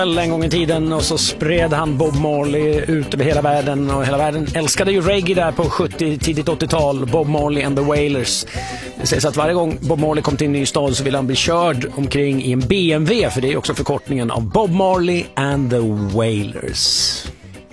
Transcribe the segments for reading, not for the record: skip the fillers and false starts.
En gång i tiden och så spred han Bob Marley ut över hela världen och hela världen älskade ju reggae där på 70, tidigt 80-tal. Bob Marley and the Wailers. Det sägs att varje gång Bob Marley kom till en ny stad så ville han bli körd omkring i en BMW, för det är också förkortningen av Bob Marley and the Wailers.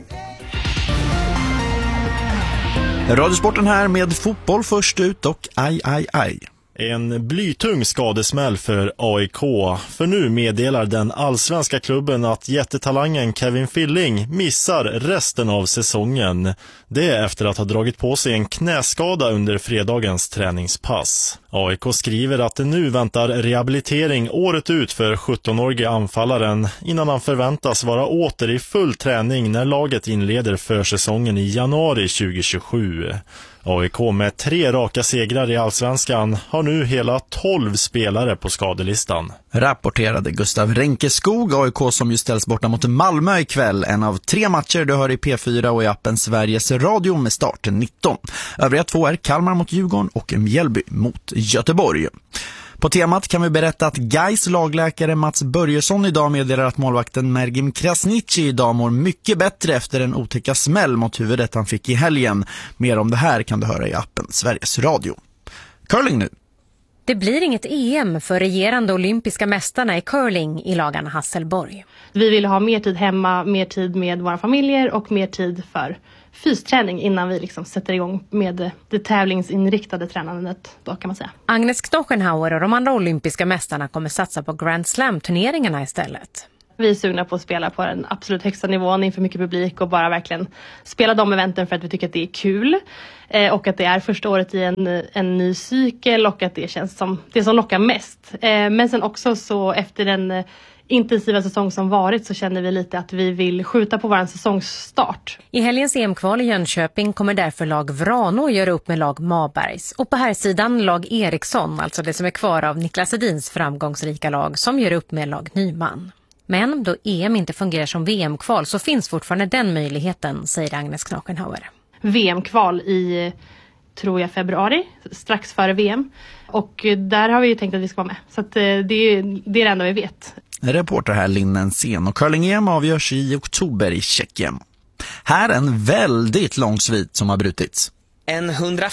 Radiosporten här med fotboll först ut och aj. En blytung skadesmäll för AIK, för nu meddelar den allsvenska klubben att jättetalangen Kevin Filling missar resten av säsongen. Det är efter att ha dragit på sig en knäskada under fredagens träningspass. AIK skriver att det nu väntar rehabilitering året ut för 17-årige anfallaren innan han förväntas vara åter i full träning när laget inleder försäsongen i januari 2027. AIK med 3 raka segrar i allsvenskan har nu hela 12 spelare på skadelistan. Rapporterade Gustav Renkeskog, AIK som ju ställs borta mot Malmö ikväll. En av 3 matcher du hör i P4 och i appen Sveriges Radio med start 19. Övriga 2 är Kalmar mot Djurgården och Mjällby mot Göteborg. På temat kan vi berätta att Gais lagläkare Mats Börjesson idag meddelar att målvakten Mergim Krasniqi idag mår mycket bättre efter en otäcka smäll mot huvudet han fick i helgen. Mer om det här kan du höra i appen Sveriges Radio. Curling nu. Det blir inget EM för regerande olympiska mästarna i curling i lagarna Hasselborg. Vi vill ha mer tid hemma, mer tid med våra familjer och mer tid för fysträning innan vi sätter igång med det tävlingsinriktade tränandet då, kan man säga. Agnes Knochenhauer och de andra olympiska mästarna kommer satsa på Grand Slam-turneringarna istället. Vi är sugna på att spela på den absolut högsta nivån inför mycket publik och bara verkligen spela de eventen för att vi tycker att det är kul. Och att det är första året i en ny cykel och att det känns som det som lockar mest. Men sen också så efter den intensiva säsong som varit så känner vi lite att vi vill skjuta på vår säsongsstart. I helgens EM-kval i Jönköping kommer därför lag Vrano göra upp med lag Mabergs. Och på här sidan lag Eriksson, alltså det som är kvar av Niklas Edins framgångsrika lag, som gör upp med lag Nyman. Men då EM inte fungerar som VM-kval så finns fortfarande den möjligheten, säger Agnes Knochenhauer. VM-kval i, tror jag, februari, strax före VM. Och där har vi ju tänkt att vi ska vara med. Så att det är det enda vi vet. Reporter här Linnen Sen och curling-EM avgörs i oktober i Tjeckien. Här en väldigt lång svit som har brutits. En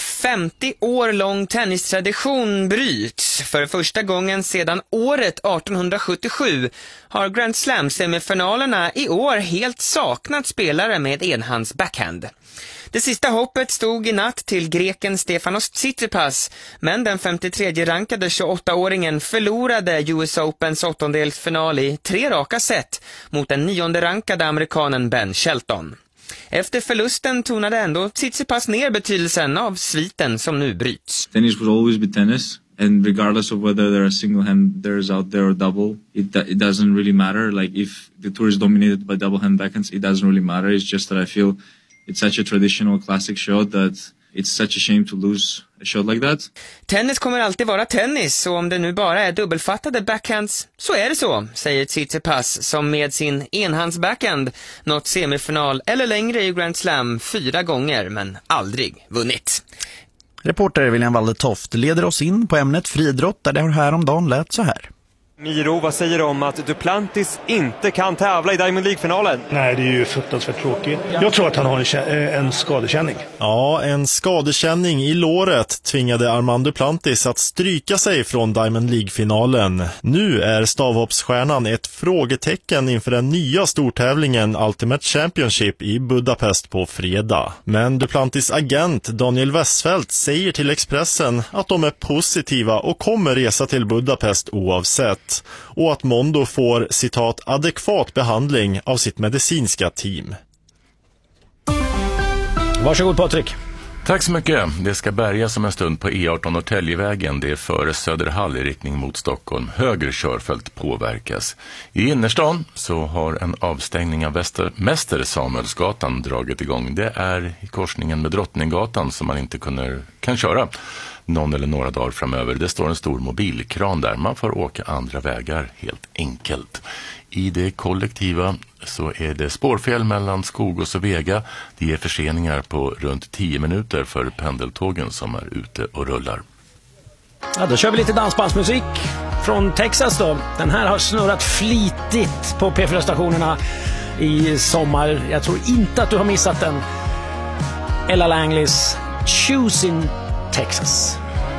150 år lång tennistradition bryts. För första gången sedan året 1877 har Grand Slam-semifinalerna i år helt saknat spelare med enhands backhand. Det sista hoppet stod i natt till greken Stefanos Tsitsipas, men den 53-rankade 28-åringen förlorade US Opens 8-delsfinal i 3 raka set mot den 9-rankade amerikanen Ben Shelton. Efter förlusten tonade ändå Tsitsipas ner betydelsen av sviten som nu bryts. Tennis will always be tennis, and regardless of whether there are single-handers out there or double, it doesn't really matter. Like if the tour is dominated by double-hand backhands, it doesn't really matter. It's just that I feel it's such a traditional classic shot that it's such a shame to lose a shot like that. Tennis kommer alltid vara tennis, och om det nu bara är dubbelfattade backhands så är det så, säger Tsitsipas som med sin enhands backhand nått semifinal eller längre i Grand Slam 4 gånger men aldrig vunnit. Reporter William Waldetoft leder oss in på ämnet friidrott där det häromdagen lät så här. Miro, vad säger du om att Duplantis inte kan tävla i Diamond League-finalen? Nej, det är ju fruktansvärt tråkigt. Jag tror att han har en skadekänning. Ja, en skadekänning i låret tvingade Armand Duplantis att stryka sig från Diamond League-finalen. Nu är stavhoppsstjärnan ett frågetecken inför den nya stortävlingen Ultimate Championship i Budapest på fredag. Men Duplantis agent Daniel Westfeldt säger till Expressen att de är positiva och kommer resa till Budapest oavsett. Och att Mondo får, citat, adekvat behandling av sitt medicinska team. Varsågod Patrik. Tack så mycket. Det ska bärgas om en stund på E18 Norrtäljevägen. Det är före Söderhall i riktning mot Stockholm. Höger körfält påverkas. I innerstan så har en avstängning av Mäster Samuelsgatan dragit igång. Det är i korsningen med Drottninggatan som man inte kan köra någon eller några dagar framöver. Det står en stor mobilkran där. Man får åka andra vägar helt enkelt. I det kollektiva så är det spårfel mellan Skogås och Vega. Det är förseningar på runt 10 minuter för pendeltågen som är ute och rullar. Ja, då kör vi lite dansbandsmusik från Texas då. Den här har snurrat flitigt på P4-stationerna i sommar. Jag tror inte att du har missat den. Ella Langleys Choosing Texas.